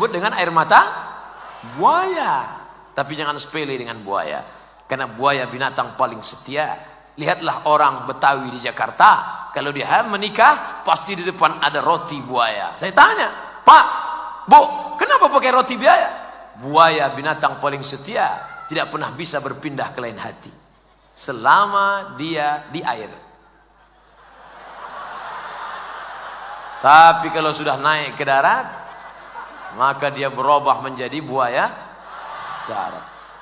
disebut dengan air mata buaya. Tapi jangan sepele dengan buaya, karena buaya binatang paling setia. Lihatlah orang Betawi di Jakarta, kalau dia menikah pasti di depan ada roti buaya. Saya tanya, Pak, Bu, kenapa pakai roti buaya? Buaya binatang paling setia, tidak pernah bisa berpindah ke lain hati selama dia di air. Tapi kalau sudah naik ke darat, maka dia berubah menjadi buaya darat.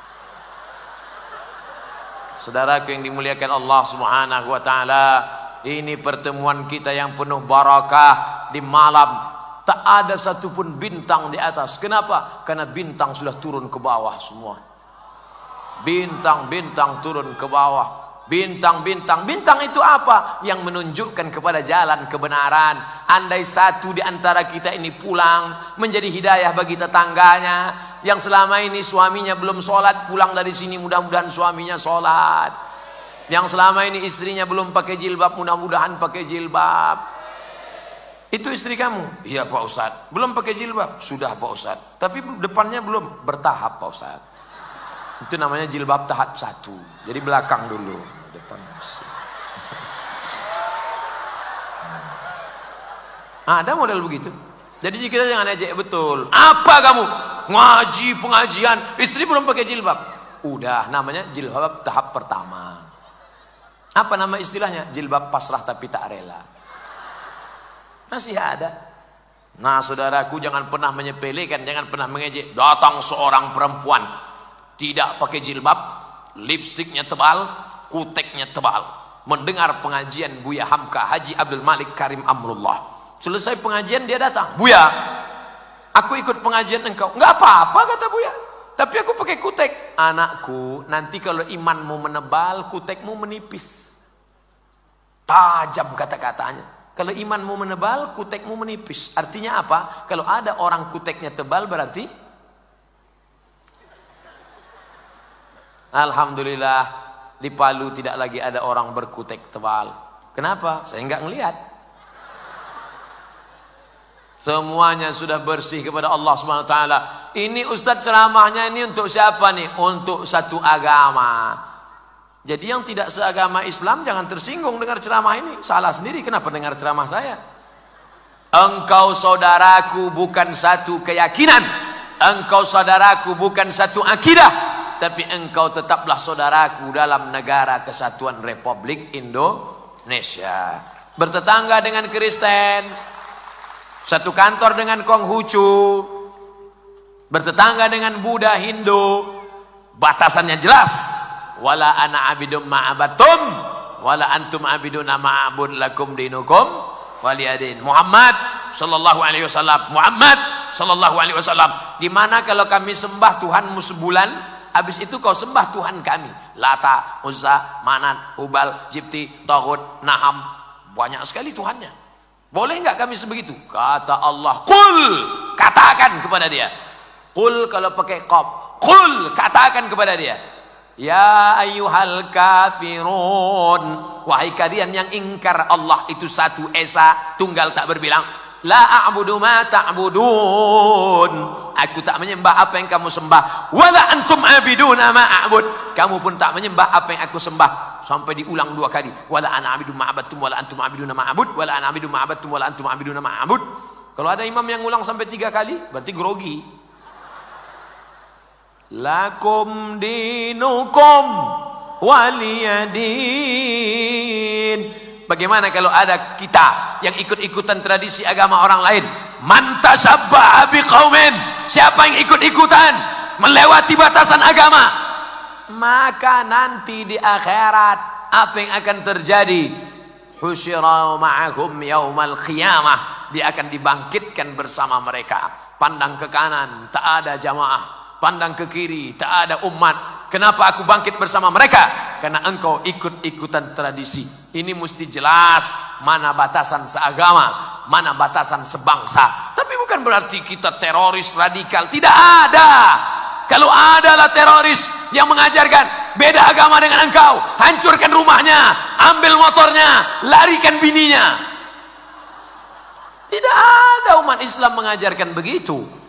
Saudaraku yang dimuliakan Allah Subhanahu wa taala, ini pertemuan kita yang penuh barakah di malam. Tak ada satupun bintang di atas. Kenapa? Karena bintang sudah turun ke bawah semua. Bintang-bintang turun ke bawah. Bintang-bintang, bintang itu apa? Yang menunjukkan kepada jalan kebenaran. Andai satu di antara kita ini pulang, menjadi hidayah bagi tetangganya yang selama ini suaminya belum sholat, pulang dari sini mudah-mudahan suaminya sholat. Yang selama ini istrinya belum pakai jilbab, mudah-mudahan pakai jilbab. Itu istri kamu? Iya Pak Ustadz. Belum pakai jilbab? Sudah Pak Ustadz. Tapi depannya belum, bertahap Pak Ustadz. Itu namanya jilbab tahap 1. Jadi belakang dulu, depan. Ada model begitu. Jadi kita jangan ejek betul. Apa kamu? Ngaji, pengajian, istri belum pakai jilbab. Udah, namanya jilbab tahap pertama. Apa nama istilahnya? Jilbab pasrah tapi tak rela. Masih ada. Nah saudaraku, jangan pernah menyepelekan, jangan pernah mengejek. Datang seorang perempuan tidak pakai jilbab, lipstiknya tebal, kuteknya tebal, mendengar pengajian Buya Hamka Haji Abdul Malik Karim Amrullah. Selesai pengajian dia datang, Buya, aku ikut pengajian engkau. Enggak apa-apa kata Buya, tapi aku pakai kutek. Anakku, nanti kalau imanmu menebal, kutekmu menipis. Tajam kata-katanya. Kalau imanmu menebal, kutekmu menipis. Artinya apa? Kalau ada orang kuteknya tebal berarti alhamdulillah di Palu tidak lagi ada orang berkutek tebal. Kenapa? Saya enggak ngelihat. Semuanya sudah bersih kepada Allah Subhanahu wa taala. Ini Ustadz ceramahnya ini untuk siapa nih? Untuk satu agama. Jadi yang tidak seagama Islam jangan tersinggung dengar ceramah ini. Salah sendiri kenapa dengar ceramah saya. Engkau saudaraku bukan satu keyakinan, engkau saudaraku bukan satu akidah, tapi engkau tetaplah saudaraku dalam negara kesatuan Republik Indonesia. Bertetangga dengan Kristen, satu kantor dengan Konghucu, bertetangga dengan Buddha, Hindu. Batasannya jelas. Wala ana abidum ma'abatum wala antum abiduna ma'abud lakum dinukum waliyadin. Muhammad sallallahu alaihi wasallam, Muhammad sallallahu alaihi wasallam. Gimana kalau kami sembah Tuhanmu sebulan, habis itu kau sembah Tuhan kami, Lata, Uzza, Manat, Hubal, Jibti, Taghut, Naham. Banyak sekali Tuhannya. Boleh enggak kami sebegitu? Kata Allah, qul, katakan kepada dia. Qul kalau pakai qaf, qul, katakan kepada dia. Ya ayyuhal kafirun, wahai kalian yang ingkar Allah itu satu esa, tunggal tak berbilang. La a'budu ma ta'budun, aku tak menyembah apa yang kamu sembah. Wala antum abiduna ma a'bud, kamu pun tak menyembah apa yang aku sembah. Sampai diulang 2 kali. Wala ana abidu ma abattum wala antum abiduna ma a'bud, wala ana abidu ma abattum wala antum abiduna ma a'bud. Kalau ada imam yang ulang sampai 3 kali berarti grogi. Lakum dinukum waliyadin. Bagaimana kalau ada kita yang ikut-ikutan tradisi agama orang lain? Man tasabbaha biqaumin, siapa yang ikut-ikutan melewati batasan agama, maka nanti di akhirat apa yang akan terjadi? Husyira ma'ahum yaumal qiyamah, dia akan dibangkitkan bersama mereka. Pandang ke kanan tak ada jamaah, pandang ke kiri tak ada umat. Kenapa aku bangkit bersama mereka? Karena engkau ikut-ikutan tradisi. Ini mesti jelas mana batasan seagama, mana batasan sebangsa. Tapi bukan berarti kita teroris radikal, tidak ada. Kalau adalah teroris yang mengajarkan beda agama dengan engkau, hancurkan rumahnya, ambil motornya, larikan bininya. Tidak ada umat Islam mengajarkan begitu.